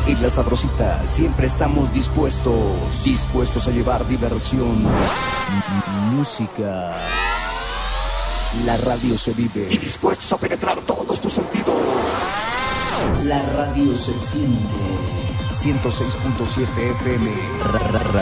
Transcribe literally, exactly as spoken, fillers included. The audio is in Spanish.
En La Sabrosita siempre estamos dispuestos, dispuestos a llevar diversión, m- música. La radio se vive y dispuestos a penetrar todos tus sentidos. La radio se siente. ciento seis punto siete F M.